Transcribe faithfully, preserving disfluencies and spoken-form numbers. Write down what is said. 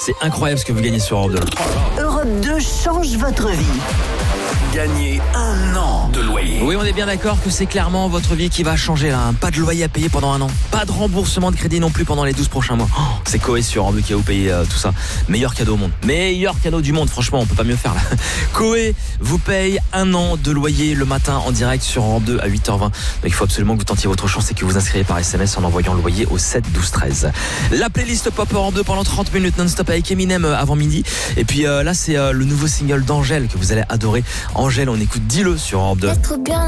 C'est incroyable ce que vous gagnez sur Europe deux. Europe deux change votre vie. Gagnez un an de loyer. Oui, on est bien d'accord que c'est clairement votre vie qui va changer là. Hein. Pas de loyer à payer pendant un an. Pas de remboursement de crédit non plus pendant les douze prochains mois. Oh, c'est Coé sur Europe deux qui va vous payer euh, tout ça. Meilleur cadeau au monde. Meilleur cadeau du monde, franchement, on peut pas mieux faire là. Coé vous paye un an de loyer le matin en direct sur Europe deux à huit heures vingt. Donc il faut absolument que vous tentiez votre chance et que vous inscrivez par S M S en envoyant loyer au sept douze treize. La playlist Pop Europe deux pendant trente minutes non-stop avec Eminem avant midi. Et puis euh, là, c'est euh, le nouveau single d'Angèle que vous allez adorer. Angèle, on écoute Dis-le sur Europe deux. Être bien